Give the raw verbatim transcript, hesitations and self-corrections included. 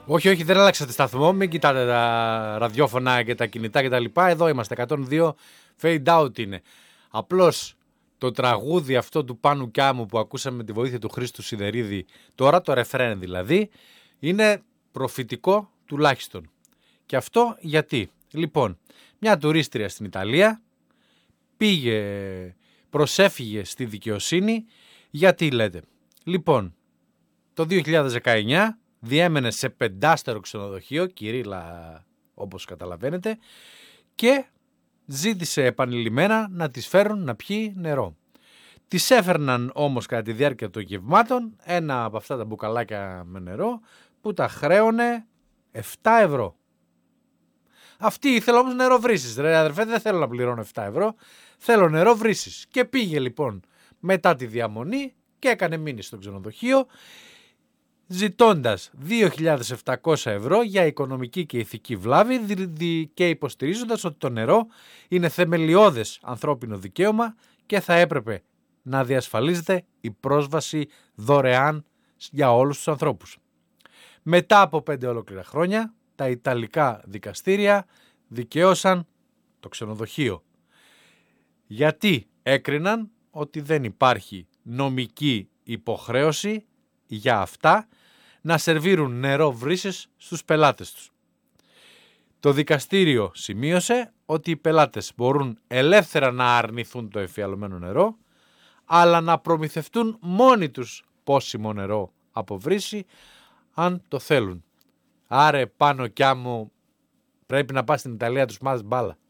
Όχι, όχι, δεν αλλάξατε σταθμό. Μην κοιτάτε τα ραδιόφωνα και τα κινητά κτλ. Εδώ είμαστε. εκατόν δύο fade out είναι. Απλώς το τραγούδι αυτό του Πάνου Κιάμου που ακούσαμε με τη βοήθεια του Χρήστου Σιδερίδη, τώρα το ρεφρέν δηλαδή, είναι προφητικό τουλάχιστον. Και αυτό γιατί? Λοιπόν, μια τουρίστρια στην Ιταλία πήγε, προσέφυγε στη δικαιοσύνη. Γιατί λέτε? Λοιπόν, το δύο χιλιάδες δεκαεννιά διέμενε σε πεντάστερο ξενοδοχείο, Κυρίλα όπως καταλαβαίνετε, και ζήτησε επανειλημμένα να της φέρουν να πιει νερό. Της έφερναν όμως κατά τη διάρκεια των γευμάτων ένα από αυτά τα μπουκαλάκια με νερό που τα χρέωνε επτά ευρώ. Αυτή ήθελε όμως νερό βρύσης. Ρε αδερφέ, δεν θέλω να πληρώνω επτά ευρώ, θέλω νερό βρύσης. Και πήγε λοιπόν μετά τη διαμονή και έκανε μήνυση στο ξενοδοχείο, ζητώντας δύο χιλιάδες επτακόσια ευρώ για οικονομική και ηθική βλάβη και υποστηρίζοντας ότι το νερό είναι θεμελιώδες ανθρώπινο δικαίωμα και θα έπρεπε να διασφαλίζεται η πρόσβαση δωρεάν για όλους τους ανθρώπους. Μετά από πέντε ολόκληρα χρόνια, τα Ιταλικά δικαστήρια δικαίωσαν το ξενοδοχείο. Γιατί έκριναν ότι δεν υπάρχει νομική υποχρέωση για αυτά να σερβίρουν νερό βρύσης στους πελάτες τους. Το δικαστήριο σημείωσε ότι οι πελάτες μπορούν ελεύθερα να αρνηθούν το εμφιαλωμένο νερό, αλλά να προμηθευτούν μόνοι τους πόσιμο νερό από βρύση αν το θέλουν. Άρε Πάνο Κιάμου, πρέπει να πας στην Ιταλία τους μάθεις μπάλα.